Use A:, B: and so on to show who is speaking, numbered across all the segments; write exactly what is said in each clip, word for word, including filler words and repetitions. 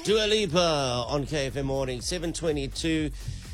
A: Dua Lipa on K F M Morning, seven twenty-two.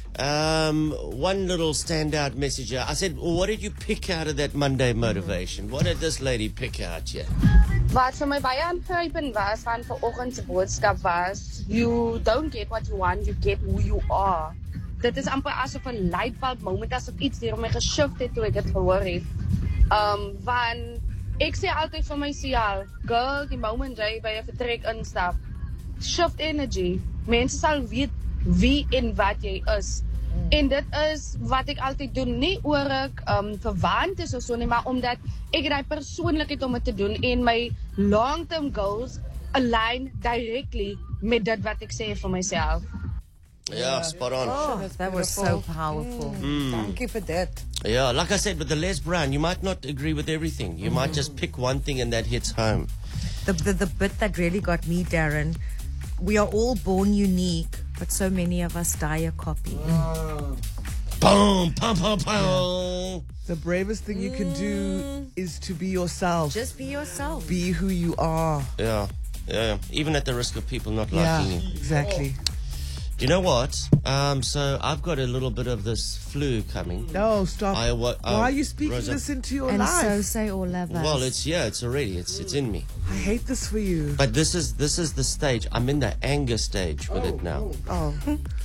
A: Um, one little standout message here. I said, well, what did you pick out of that Monday motivation? What did this lady pick out here?
B: Wat vir my baie aangrypend was van vanoggend se boodskap was, you don't get what you want, you get who you are. Dit is amper asof 'n lightbulb moment, asof iets deur my geshift het toe ek dit gehoor het. Um, want ek sê altyd vir myself, girl, die moment jy by 'n vertrek instap, shift energy. Mense sal weet wie en wat jy is. Mm. En dit is wat ek altyd doen, nie oor ek um, verwaand is of so nie, maar omdat ek daai persoonlikheid om dit te doen en my long-term goals align directly met dit wat ek sê vir myself.
A: Yeah, spot on.
C: Oh, that was so powerful.
D: Mm. Thank you for that.
A: Yeah, like I said, with the Les Brown, you might not agree with everything. You mm. might just pick one thing and that hits home.
C: The, the, the bit that really got me, Darren, we are all born unique, but so many of us die a copy.
A: Oh. Boom, pum, pum, pum.
D: The bravest thing you can do is to be yourself.
C: Just be yourself.
D: Be who you are.
A: Yeah, yeah. Even at the risk of people not
D: yeah,
A: liking you.
D: Exactly.
A: Do you know what? Um, so I've got a little bit of this flu coming.
D: No, stop.
A: I, uh,
D: Why are you speaking
A: Rosa,
D: this into your
C: and
D: life?
C: And so say all of us.
A: Well, it's yeah, it's already, it's it's in me.
D: I hate this for you.
A: But this is this is the stage. I'm in the anger stage with
D: oh,
A: it now.
D: Oh.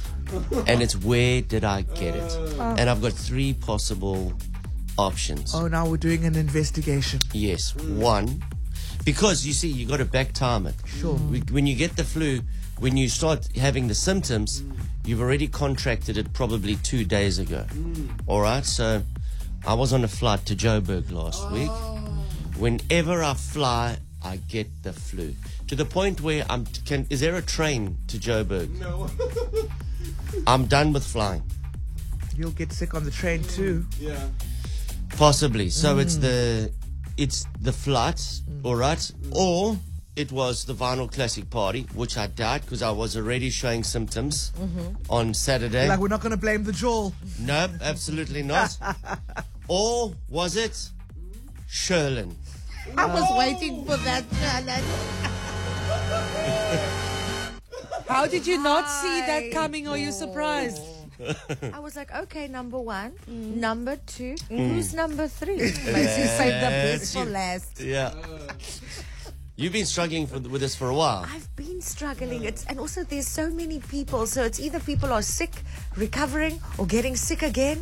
A: And it's where did I get it? Oh. And I've got three possible options.
D: Oh, now we're doing an investigation.
A: Yes. One, because you see, you got to back time it.
D: Sure.
A: When you get the flu, when you start having the symptoms, you've already contracted it probably two days ago. All right. So I was on a flight to Joburg last oh. week. Whenever I fly, I get the flu to the point where I'm. Can is there a train to Joburg?
E: No.
A: I'm done with flying.
D: You'll get sick on the train too.
E: Yeah.
A: Possibly. So mm. it's the it's the flights, mm. all right, or it was the Vinyl Classic Party, which I doubt because I was already showing symptoms mm-hmm. on Saturday.
D: Like, we're not going to blame the jaw.
A: No, absolutely not. Or was it Sherlin?
C: I was oh. waiting for that, Sherlin.
F: How did you not see that coming? Are you surprised?
C: I was like, okay, number one, mm. number two, mm. who's number three?
F: Macy saved the best for last.
A: Yeah. You've been struggling for, with this for a while.
C: I've been struggling. It's, and also there's so many people. So it's either people are sick, recovering, or getting sick again.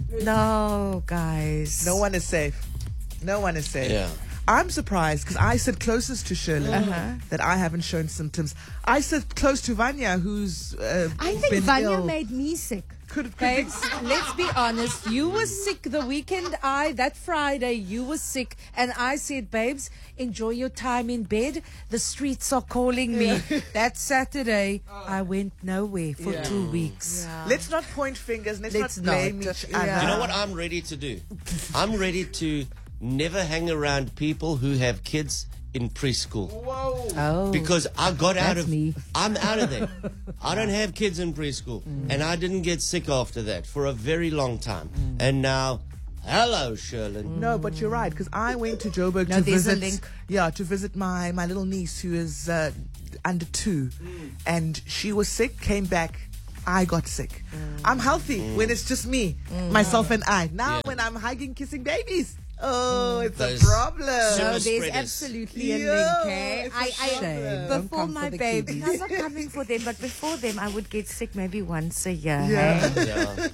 C: No, guys.
D: No one is safe. No one is safe.
A: Yeah.
D: I'm surprised because I sit closest to Shirley uh-huh. that I haven't shown symptoms. I sit close to Vanya, who's uh,
C: I think
D: been
C: Vanya
D: ill.
C: made me sick.
D: Could, could
F: Babes, let's be honest. You were sick the weekend. I, that Friday, you were sick. And I said, babes, enjoy your time in bed. The streets are calling me. That Saturday, I went nowhere for
D: yeah.
F: two weeks.
D: Yeah. Let's not point fingers. Let's,
F: let's
D: not blame
F: not.
D: each other.
A: Yeah. You know what I'm ready to do? I'm ready to never hang around people who have kids in preschool.
D: Whoa.
F: Oh,
A: because I got out of
F: me.
A: I'm out of there. I don't have kids in preschool mm. and I didn't get sick after that for a very long time. Mm. And now, hello, Sherlin.
D: No, but you're right because I went to Joburg
C: no,
D: to
C: there's
D: visit
C: a link.
D: yeah, to visit my my little niece who is uh, under two mm. and she was sick, came back. I got sick. Mm. I'm healthy mm. when it's just me, mm. myself and I. Now yeah. when I'm hugging, kissing babies, oh, it's
A: Those
D: a problem.
C: No, there's absolutely a link, eh? I, I, before my baby, I'm not coming for them, but before them, I would get sick maybe once a year.
D: Yeah.
C: Hey?
A: Yeah.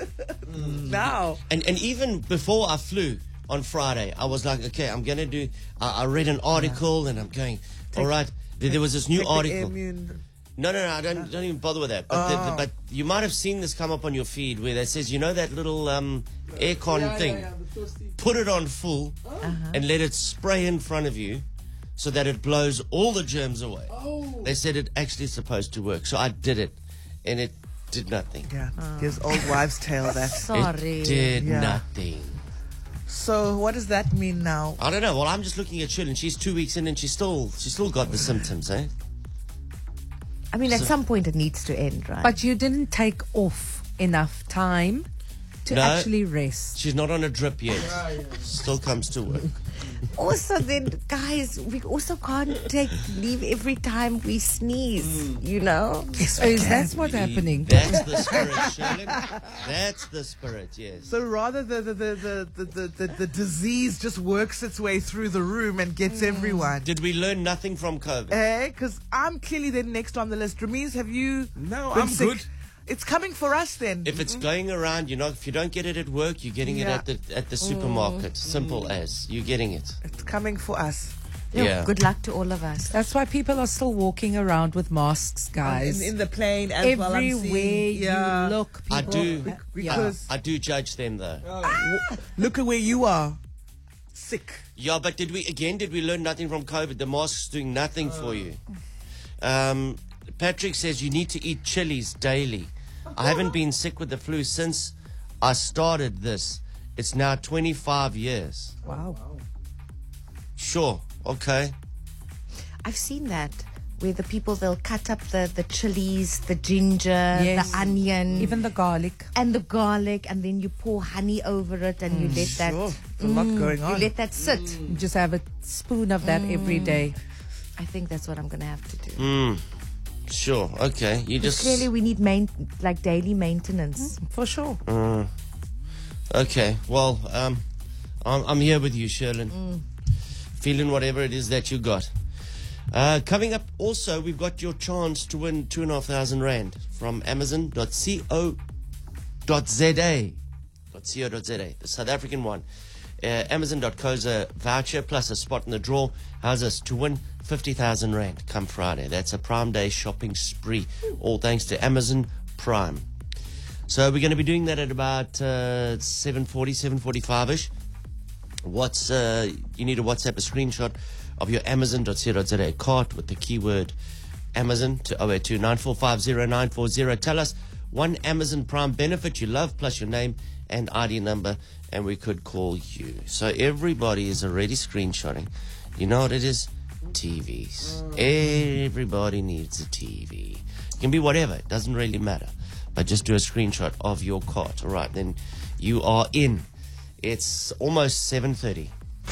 D: mm. Now.
A: And, and even before I flew on Friday, I was like, okay, I'm going to do, I, I read an article yeah. and I'm going, take, all right, there, there was this new article. No, no, no, I don't, don't even bother with that. But,
D: oh.
A: the, the, but you might have seen this come up on your feed where it says, you know that little um, aircon
E: yeah,
A: thing?
E: Yeah, yeah,
A: Put it on full uh-huh. and let it spray in front of you so that it blows all the germs away.
E: Oh.
A: They said it actually is supposed to work. So I did it and it did nothing.
D: Yeah, oh. Here's old wives' tale that.
C: Sorry.
A: It did
D: yeah.
A: nothing.
D: So what does that mean now?
A: I don't know. Well, I'm just looking at Shirley and she's two weeks in and she's still, she's still got the symptoms, eh?
C: I mean, at so, some point it needs to end, right?
F: But you didn't take off enough time to
A: no,
F: actually rest.
A: She's not on a drip yet. Still comes to work.
C: also then, guys, we also can't take leave every time we sneeze, you know?
F: So is that what's happening?
A: That's the spirit, Shirley. That's the spirit, yes.
D: So rather the the, the, the, the, the, the, the disease just works its way through the room and gets everyone.
A: Did we learn nothing from COVID?
D: Eh? Because I'm clearly then next on the list. Rameez, have you
E: No,
D: been
E: I'm
D: sick?
E: good.
D: It's coming for us then.
A: If it's going around, you know, if you don't get it at work, you're getting
D: Yeah.
A: it at the at the supermarket. Simple as. You're getting it.
D: It's coming for us.
C: Yo,
A: Yeah.
C: Good luck to all of us.
F: That's why people are still walking around with masks, guys.
D: In, in the plane as well. I'm
F: Everywhere
D: seeing, yeah.
F: you look, people.
A: I do.
F: Yeah.
D: Because
A: I do judge them though.
D: look at where you are. Sick.
A: Yeah, but did we again? Did we learn nothing from COVID? The mask's doing nothing for you. Um, Patrick says you need to eat chilies daily. I haven't been sick with the flu since I started this. It's now twenty-five years.
F: Wow.
A: Sure. Okay.
C: I've seen that where the people, they'll cut up the, the chilies, the ginger,
F: Yes.
C: the onion,
F: Even the garlic.
C: and the garlic, and then you pour honey over it and you let that
D: Sure. There's a lot going
C: you
D: on.
C: let that sit.
F: You just have a spoon of that every day.
C: I think that's what I'm gonna have to do.
A: Mm. Sure. Okay. You just
C: Clearly, we need main like daily maintenance.
F: For sure.
A: Okay. Well, um, I'm, I'm here with you, Sherlyn. Feeling whatever it is that you got. Uh, coming up, also, we've got your chance to win two and a half thousand rand from Amazon dot co dot za. .co.za, the South African one. Uh, Amazon dot co's a voucher plus a spot in the draw allows us to win fifty thousand rand come Friday. That's a Prime Day shopping spree, all thanks to Amazon Prime. So we're going to be doing that at about uh, seven forty, seven forty-five-ish. What's, uh, you need to WhatsApp a screenshot of your Amazon dot co dot za cart with the keyword Amazon to oh eight two nine four five zero nine four zero. Tell us one Amazon Prime benefit you love plus your name and I D number, and we could call you. So everybody is already screenshotting. You know what it is? T Vs. Everybody needs a T V. It can be whatever. It doesn't really matter. But just do a screenshot of your cart. All right, then you are in. It's almost seven thirty.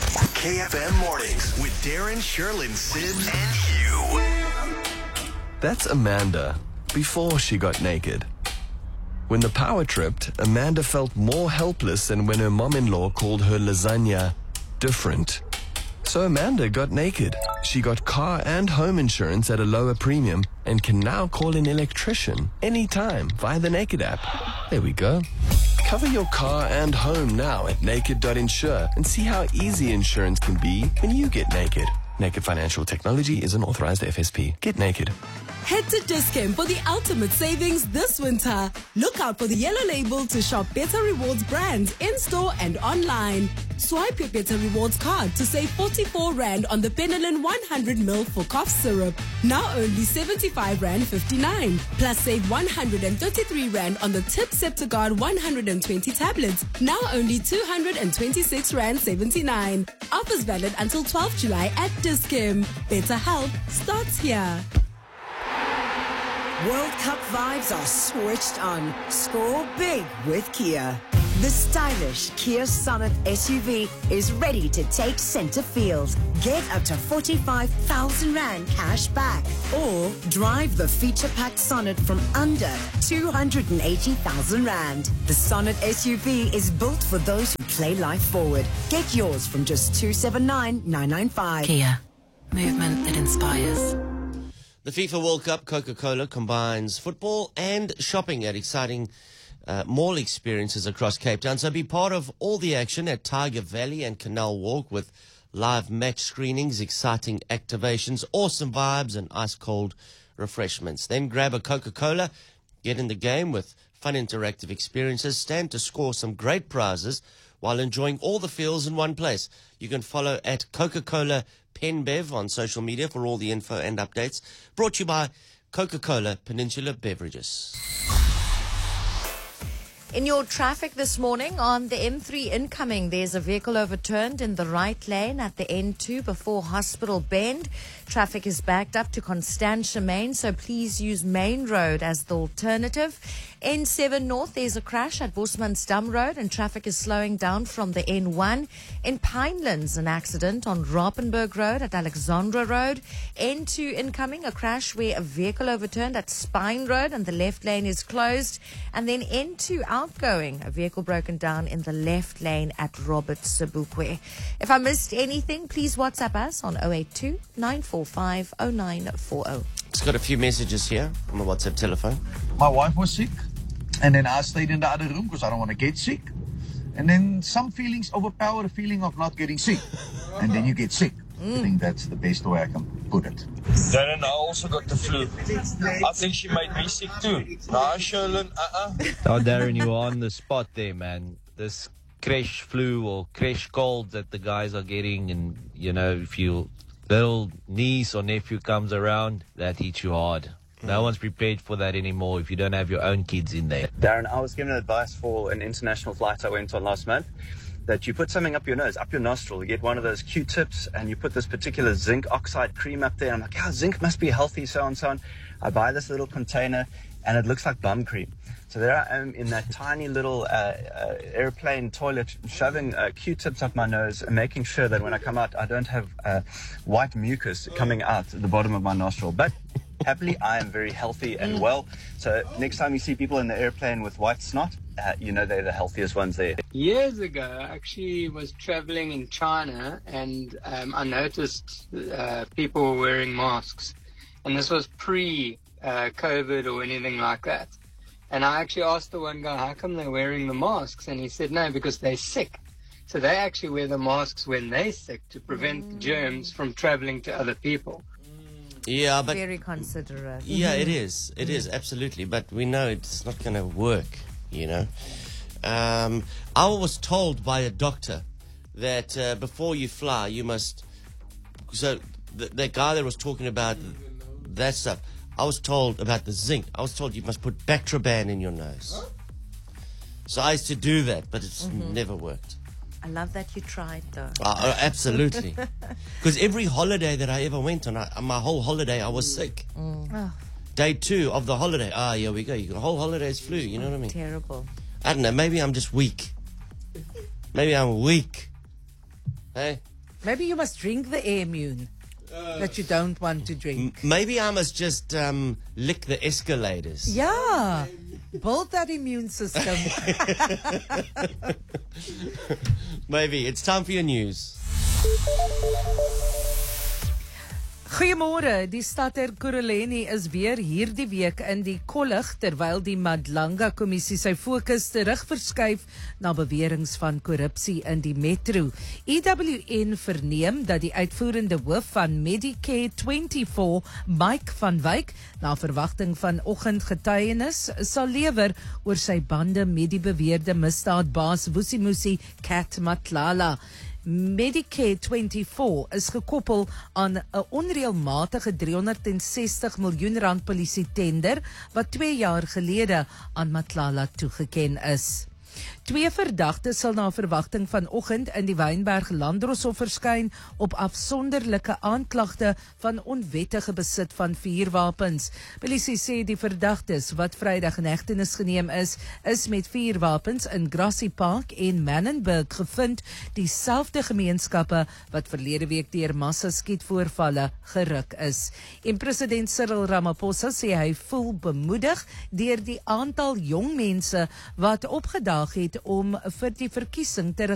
G: K F M Mornings with Darren, Sherlyn, Sid, and Hugh.
H: That's Amanda before she got naked. When the power tripped, Amanda felt more helpless than when her mom-in-law called her lasagna different. So Amanda got naked. She got car and home insurance at a lower premium and can now call an electrician anytime via the Naked app. There we go. Cover your car and home now at naked dot insure and see how easy insurance can be when you get naked. Naked Financial Technology is an authorized F S P. Get naked.
I: Head to Dis-Chem for the ultimate savings this winter. Look out for the yellow label to shop Better Rewards brands in-store and online. Swipe your Better Rewards card to save forty-four rand on the Penelin one hundred milliliters for cough syrup. Now only seventy-five rand fifty-nine. Plus save one hundred thirty-three rand on the Tip Septiguard one hundred twenty tablets. Now only two hundred twenty-six rand seventy-nine. Offers valid until twelfth of July at Dis-Chem. Better health starts here.
J: World Cup vibes are switched on. Score big with Kia. The stylish Kia Sonet S U V is ready to take center field. Get up to forty-five thousand rand cash back. Or drive the feature-packed Sonet from under two hundred eighty thousand rand. The Sonet S U V is built for those who play life forward. Get yours from just two seven nine nine nine five.
I: Kia. Movement that inspires.
A: The FIFA World Cup, Coca-Cola combines football and shopping at exciting uh, mall experiences across Cape Town. So be part of all the action at Tiger Valley and Canal Walk with live match screenings, exciting activations, awesome vibes, and ice-cold refreshments. Then grab a Coca-Cola, get in the game with fun interactive experiences, stand to score some great prizes while enjoying all the feels in one place. You can follow at Coca-Cola PenBev on social media for all the info and updates. Brought to you by Coca-Cola Peninsula Beverages.
C: In your traffic this morning on the M three incoming, there's a vehicle overturned in the right lane at the N two before Hospital Bend. Traffic is backed up to Constantia Main, so please use Main Road as the alternative. N seven North, there's a crash at Bosmansdam Road and traffic is slowing down from the N one. In Pinelands, an accident on Rapenburg Road at Alexandra Road. N two incoming, a crash where a vehicle overturned at Spine Road and the left lane is closed. And then N two outgoing, a vehicle broken down in the left lane at Robert Sobukwe. If I missed anything, please WhatsApp us on oh eight two, nine four five, oh nine four oh.
A: It's got a few messages here on the WhatsApp telephone.
E: My wife was sick, and then I stayed in the other room because I don't want to get sick. And then some feelings overpower the feeling of not getting sick, and then you get sick. Mm. I think that's the best way I can put it.
K: Darren, I also got the flu. I think she made me sick too. Nah, Sherlyn, uh-uh.
L: Oh, Darren, you are on the spot there, man. This crash flu or crash cold that the guys are getting, and, you know, if your little niece or nephew comes around, that hits you hard. No one's prepared for that anymore if you don't have your own kids in there.
M: Darren, I was given advice for an international flight I went on last month that you put something up your nose, up your nostril. You get one of those Q-tips and you put this particular zinc oxide cream up there. I'm like, yeah, zinc must be healthy, so on, so on. I buy this little container and it looks like bum cream. So there I am in that tiny little uh, uh, airplane toilet, shoving uh, Q-tips up my nose and making sure that when I come out, I don't have uh, white mucus coming out at the bottom of my nostril. But happily, I am very healthy and well. So next time you see people in the airplane with white snot, uh, you know they're the healthiest ones there.
N: Years ago, I actually was traveling in China and um, I noticed uh, people were wearing masks. And this was pre-COVID uh, or anything like that. And I actually asked the one guy, how come they're wearing the masks? And he said, no, because they're sick. So they actually wear the masks when they're sick to prevent mm. germs from traveling to other people.
A: Yeah, but
C: very considerate.
A: Yeah, it is. It is absolutely. But we know it's not going to work. You know, um, I was told by a doctor that uh, before you fly, you must. So the, the guy that was talking about that stuff, I was told about the zinc. I was told you must put Bactroban in your nose. So I used to do that, but it's mm-hmm. never worked.
C: I love that you tried, though.
A: Uh, absolutely. Because every holiday that I ever went on, I, my whole holiday, I was sick.
C: Mm. Oh.
A: Day two of the holiday, ah, here we go. You got a whole holiday's flu, you know what I mean?
C: Terrible.
A: I don't know, maybe I'm just weak. Maybe I'm weak. Hey?
F: Maybe you must drink the Air-Immune uh, that you don't want to drink.
A: M- maybe I must just um, lick the escalators.
F: Yeah. Build that immune system.
A: Maybe. It's time for your news.
F: Goeiemôre, die stad Ekurhuleni is weer hierdie week in die kollig terwyl die Madlanga kommissie sy fokus terugverskuif na beweringe van korrupsie in die metro. E W N verneem dat die uitvoerende hoof van Medicare vyf-entoe, Mike van Wyk, na verwagting vanoggend getuienis sal lewer oor sy bande met die beweerde misdaadbaas Vusimusi Cat Matlala. Medicare vyf-entoe is gekoppel aan 'n onreëlmatige driehonderdsestig miljoen rand polisie tender wat twee jaar gelede aan Matlala toegeken is. Twee verdagtes sal na verwagting vanoggend in die Wynberg Landdroshof verskyn op afsonderlike aanklagte van onwettige besit van vuurwapens. Polisie sê die verdagtes wat Vrydag in hegtenis geneem is, is met vuurwapens in Grassy Park en Manenberg gevind, dieselfde gemeenskappe wat verlede week deur massaskietvoorvalle geruk is. En president Cyril Ramaphosa sê hy voel bemoedig deur die aantal jong mense wat opgedaag het om vir die verkiesing te